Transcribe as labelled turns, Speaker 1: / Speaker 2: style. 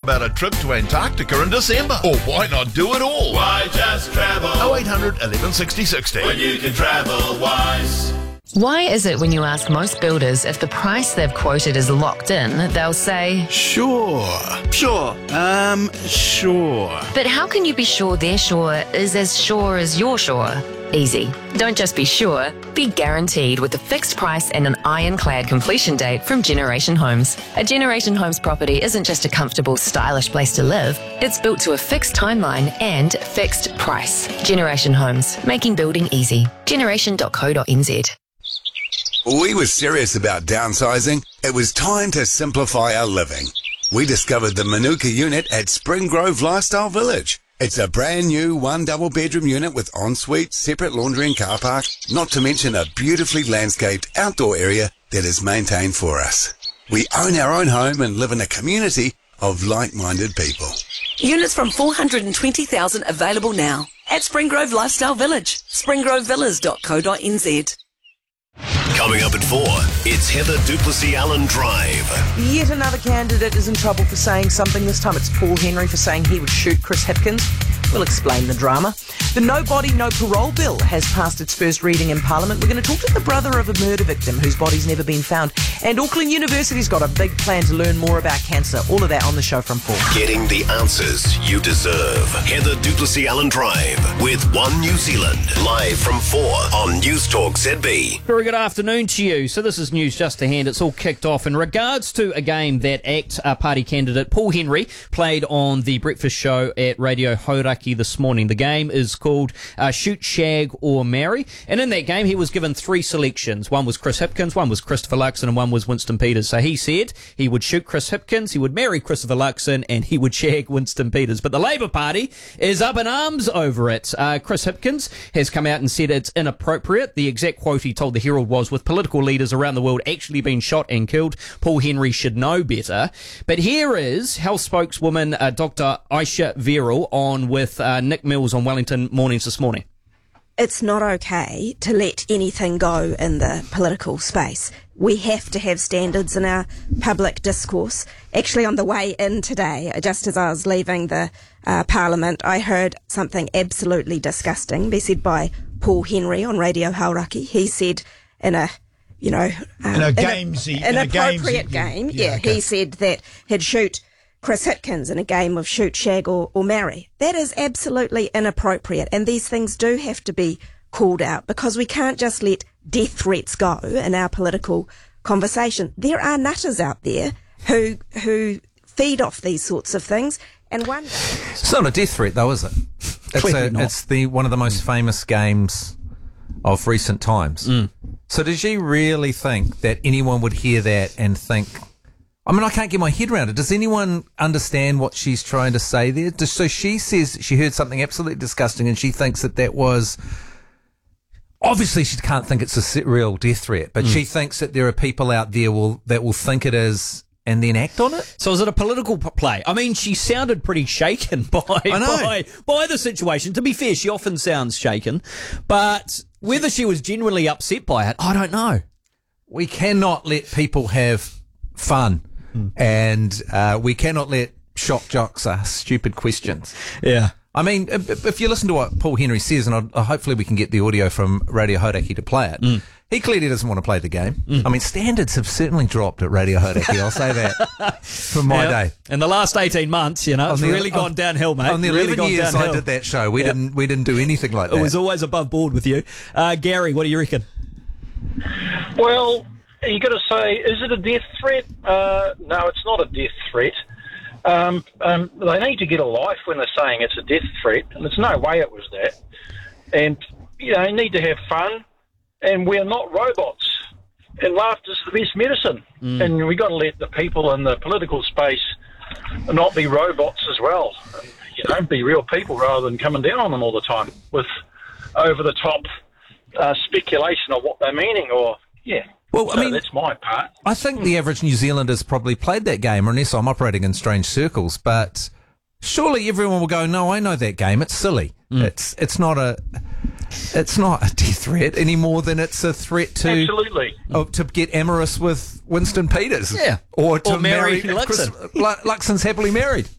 Speaker 1: about a trip to Antarctica in December? Or why not do it all?
Speaker 2: Why just travel?
Speaker 1: 0800 11 60 60.
Speaker 2: When you can travel wise.
Speaker 3: Why is it when you ask most builders if the price they've quoted is locked in, they'll say,
Speaker 4: Sure.
Speaker 3: but how can you be sure their sure is as sure as your sure? Easy. Don't just be sure, be guaranteed with a fixed price and an ironclad completion date from Generation Homes. A Generation Homes property isn't just a comfortable, stylish place to live. It's built to a fixed timeline and fixed price. Generation Homes, making building easy. Generation.co.nz.
Speaker 5: We were serious about downsizing. It was time to simplify our living. We discovered the Manuka unit at Spring Grove Lifestyle Village. It's a brand new 1 double bedroom unit with ensuite, separate laundry and car park, not to mention a beautifully landscaped outdoor area that is maintained for us. We own our own home and live in a community of like-minded people.
Speaker 6: Units from $420,000 available now at Spring Grove Lifestyle Village. springgrovevillas.co.nz.
Speaker 7: Coming up at 4, it's Heather Duplessis-Allen Drive.
Speaker 8: Yet another candidate is in trouble for saying something. This time it's Paul Henry for saying he would shoot Chris Hipkins. We'll explain the drama. The No Body, No Parole Bill has passed its first reading in Parliament. We're going to talk to the brother of a murder victim whose body's never been found. And Auckland University's got a big plan to learn more about cancer. All of that on the show from 4.
Speaker 7: Getting the answers you deserve. Heather Duplessis-Allen Drive with One New Zealand. Live from 4 on News Talk ZB.
Speaker 9: Very good afternoon to you. So this is news just to hand. It's all kicked off in regards to a game that ACT Party candidate Paul Henry played on the breakfast show at Radio Hauraki this morning. The game is called Shoot, Shag or Marry. And in that game, he was given 3 selections. One was Chris Hipkins, one was Christopher Luxon, and one was Winston Peters. So he said he would shoot Chris Hipkins, he would marry Christopher Luxon, and he would shag Winston Peters. But the Labour Party is up in arms over it. Chris Hipkins has come out and said it's inappropriate. The exact quote he told the Herald was, with political leaders around the world actually being shot and killed, Paul Henry should know better. But here is health spokeswoman Dr. Aisha Verrill on with Nick Mills on Wellington Mornings this morning.
Speaker 10: It's not okay to let anything go in the political space. We have to have standards in our public discourse. Actually, on the way in today, just as I was leaving the Parliament, I heard something absolutely disgusting be said by Paul Henry on Radio Hauraki. He said in a appropriate game, he said that he'd shoot Chris Hipkins in a game of shoot, shag or marry. That is absolutely inappropriate, and these things do have to be called out because we can't just let death threats go in our political conversation. There are nutters out there who feed off these sorts of things, and one day...
Speaker 11: It's not a death threat though, is it? It's one of the most famous games of recent times. So does she really think that anyone would hear that and think... I mean, I can't get my head around it. Does anyone understand what she's trying to say there? So she says she heard something absolutely disgusting and she thinks that was... Obviously, she can't think it's a real death threat, but she thinks that there are people out there that will think it is and then act on it?
Speaker 9: So is it a political play? I mean, she sounded pretty shaken by the situation. To be fair, she often sounds shaken, but whether she was genuinely upset by it, I don't know.
Speaker 11: We cannot let people have fun. And we cannot let shock jocks ask stupid questions.
Speaker 9: Yeah.
Speaker 11: I mean, if you listen to what Paul Henry says, and hopefully we can get the audio from Radio Hauraki to play it, he clearly doesn't want to play the game. I mean, standards have certainly dropped at Radio Hauraki, I'll say that, from my day.
Speaker 9: In the last 18 months, it's really gone downhill, mate.
Speaker 11: On the 11 years I did that show, we didn't do anything like that.
Speaker 9: It was always above board with you. Gary, what do you reckon?
Speaker 12: Well... You got to say, is it a death threat? No, it's not a death threat. They need to get a life when they're saying it's a death threat, and there's no way it was that. And you need to have fun, and we're not robots. And laughter's the best medicine. And we got to let the people in the political space not be robots as well. And, be real people rather than coming down on them all the time with over the top speculation of what they're meaning or
Speaker 11: Well, I mean,
Speaker 12: that's my part.
Speaker 11: I think the average New Zealander's probably played that game, unless I'm operating in strange circles. But surely everyone will go, "No, I know that game. It's silly. It's not a death threat any more than it's a threat to to get amorous with Winston Peters, or to
Speaker 9: marry
Speaker 11: Luxon's happily married."